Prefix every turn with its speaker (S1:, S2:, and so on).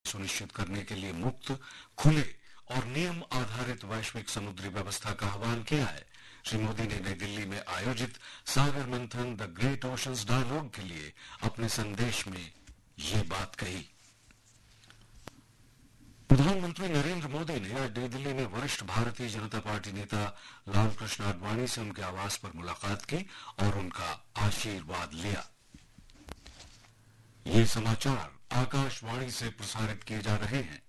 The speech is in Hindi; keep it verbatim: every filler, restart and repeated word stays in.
S1: सुनिश्चित करने के लिए मुक्त, खुले और नियम आधारित वैश्विक समुद्री व्यवस्था का आह्वान किया है। श्री मोदी ने नई दिल्ली में आयोजित सागर मंथन द ग्रेट ओशंस डायलॉग के लिए अपने संदेश में ये बात कही। प्रधानमंत्री नरेंद्र मोदी ने आज नई दिल्ली में वरिष्ठ भारतीय जनता पार्टी नेता लालकृष्ण आडवाणी से उनके आवास पर मुलाकात की और उनका आशीर्वाद लिया। ये समाचार आकाशवाणी से प्रसारित किए जा रहे हैं।